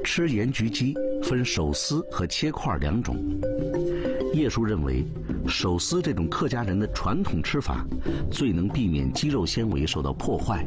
吃盐焗鸡分手撕和切块两种。叶叔认为，手撕这种客家人的传统吃法，最能避免肌肉纤维受到破坏。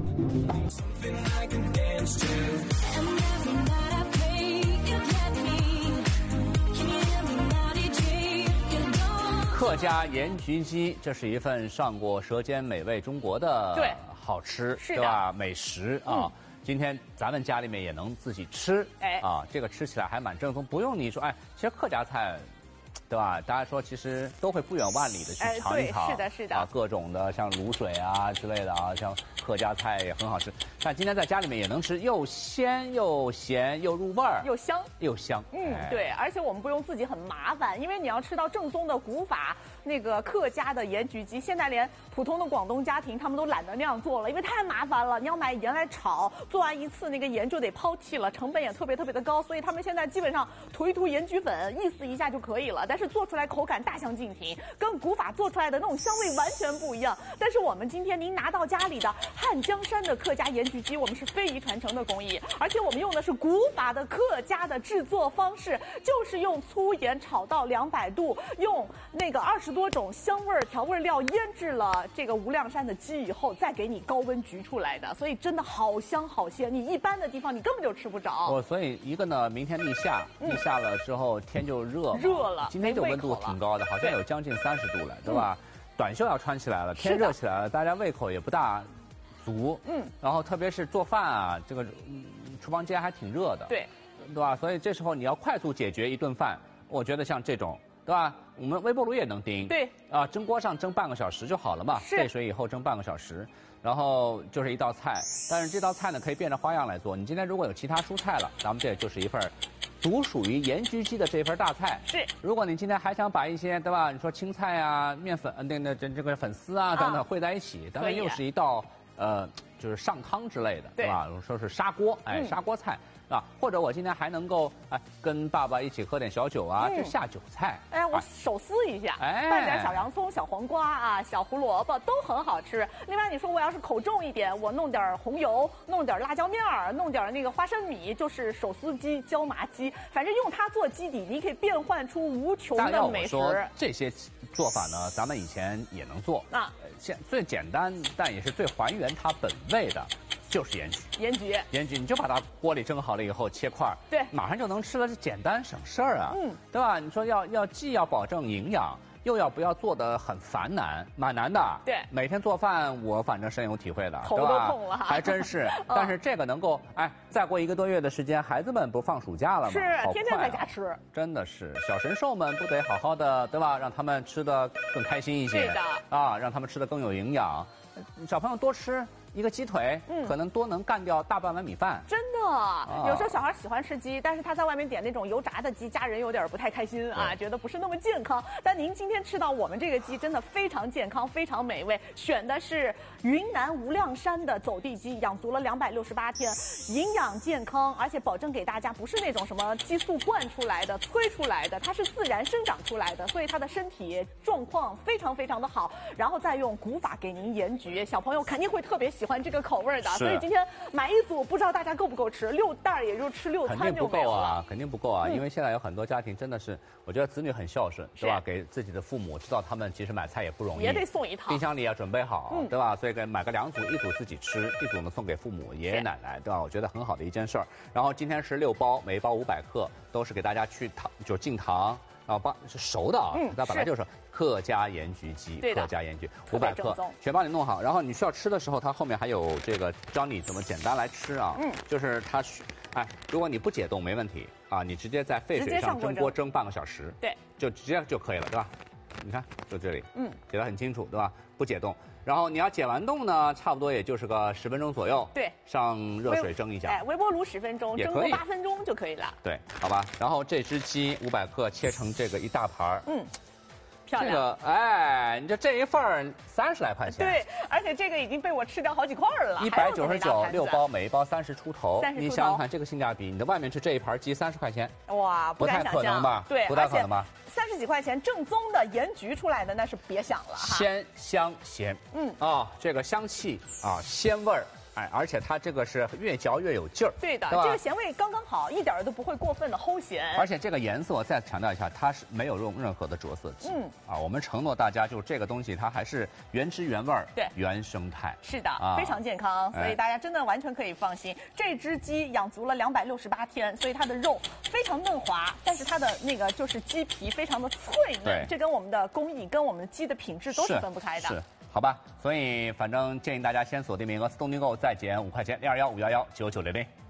客家盐焗鸡，这是一份上过《舌尖美味中国》的好吃，对吧？美食啊。今天咱们家里面也能自己吃，这个吃起来还蛮正宗，不用你说，其实客家菜，对吧？大家说其实都会不远万里的去尝一尝， 是的，是的， 各种的像卤水啊之类的啊，像客家菜也很好吃。但今天在家里面也能吃，又鲜又咸又入味儿， 又香又香。 对，而且我们不用自己很麻烦，因为你要吃到正宗的古法那个客家的盐焗鸡，现在连普通的广东家庭他们都懒得那样做了，因为太麻烦了。你要买盐来炒，做完一次那个盐就得抛弃了，成本也特别的高，所以他们现在基本上涂一涂盐焗粉，意思一下就可以了。但是做出来口感大相径庭，跟古法做出来的那种香味完全不一样。但是我们今天您拿到家里的汉江山的客家盐焗鸡，我们是非遗传承的工艺，而且我们用的是古法的客家的制作方式，就是用粗盐炒到200度，用那个20多种香味调味料腌制了这个无量山的鸡以后，再给你高温焗出来的，所以真的好香好鲜，你一般的地方你根本就吃不着。 所以一个呢，明天立夏，立夏了之后天就热了， 今天这温度挺高的，好像有将近30度了，对吧？短袖要穿起来了，天热起来了，大家胃口也不大足，然后特别是做饭啊，这个厨房间还挺热的，对吧？所以这时候你要快速解决一顿饭，我觉得像这种，对吧？我们微波炉也能叮，蒸锅上蒸半个小时就好了嘛，沸水以后蒸半个小时，然后就是一道菜。但是这道菜呢，可以变着花样来做。你今天如果有其他蔬菜了，咱们这就是一份独属于盐焗鸡的这份大菜。如果你今天还想把一些，对吧？你说青菜啊、面粉、这个粉丝啊等等烩在一起，当然又是一道就是上汤之类的，对吧？说是砂锅，砂锅菜啊，或者我今天还能够跟爸爸一起喝点小酒啊，这下酒菜。 我手撕一下，拌点小洋葱、小黄瓜啊、小胡萝卜都很好吃。另外你说我要是口重一点，我弄点红油，弄点辣椒面儿，弄点那个花生米，就是手撕鸡、椒麻鸡，反正用它做基底，你可以变换出无穷的美食。 这些做法呢，咱们以前也能做最简单但也是最还原它本味的，就是盐焗，你就把它锅里蒸好了以后切块，马上就能吃了，这简单省事儿啊，对吧？你说既要保证营养，又要不要做得很繁难，蛮难的。每天做饭我反正深有体会的， 头都痛了， 还真是。但是这个能够再过1个多月的时间，孩子们不放暑假了吗？ 是，天天在家吃， 真的是小神兽们不得好好的，对吧？让他们吃得更开心一些，让他们吃得更有营养。小朋友多吃一个鸡腿，可能多能干掉大半碗米饭。 真的，有时候小孩喜欢吃鸡，但是他在外面点那种油炸的鸡，家人有点不太开心啊，觉得不是那么健康。但您今天吃到我们这个鸡，真的非常健康，非常美味。选的是云南无量山的走地鸡，养足了268天，营养健康，而且保证给大家不是那种什么激素灌出来的、催出来的，它是自然生长出来的，所以它的身体状况非常非常的好。然后再用古法给您盐焗，小朋友肯定会特别喜欢这个口味的。所以今天买一组，不知道大家够不够吃，6袋也就吃6餐就没有了。 肯定不够啊，因为现在有很多家庭真的是，我觉得子女很孝顺，对吧？给自己的父母知道他们其实买菜也不容易， 也得送一套， 冰箱里要准备好，对吧？所以买个2组，1组自己吃，1组呢送给父母、爷爷奶奶，对吧？我觉得很好的一件事儿。然后今天是6包，每包500克，都是给大家去糖，就进糖。是熟的啊，那本来就是客家盐焗鸡，客家盐焗500克，全帮你弄好。然后你需要吃的时候，它后面还有这个教你怎么简单来吃啊。就是它如果你不解冻没问题啊，你直接在沸水上蒸锅蒸半个小时，就直接就可以了，对吧？你看，就这里，写得很清楚，对吧？不解冻。然后你要解完冻呢，差不多也就是个10分钟左右，上热水蒸一下， 微波炉10分钟，蒸锅8分钟就可以了。 对，好吧。然后这只鸡500克切成这个一大盘儿， 漂亮。 这个你这一份30来块钱。 对，而且这个已经被我吃掉好几块了。 199，6包，每一包30出头。你想想看这个性价比，你在外面吃这一盘鸡30块钱， 哇， 不太可能吧？ 对， 不太可能吧 ？30几块钱正宗的盐焗出来的，那是别想了哈。 鲜香咸，这个香气啊，鲜味儿哎，而且它这个是越嚼越有劲儿。 对的，这个咸味刚刚好，一点儿都不会过分的齁咸。 而且这个颜色我再强调一下，它是没有用任何的着色剂。我们承诺大家，就是这个东西它还是原汁原味儿， 对， 原生态。 是的，非常健康，所以大家真的完全可以放心。这只鸡养足了268天，所以它的肉非常嫩滑，但是它的那个就是鸡皮非常的脆嫩，这跟我们的工艺、跟我们的鸡的品质都是分不开的。 是，好吧，所以反正建议大家先锁定名额，东订购再减5块钱，621-511-9900。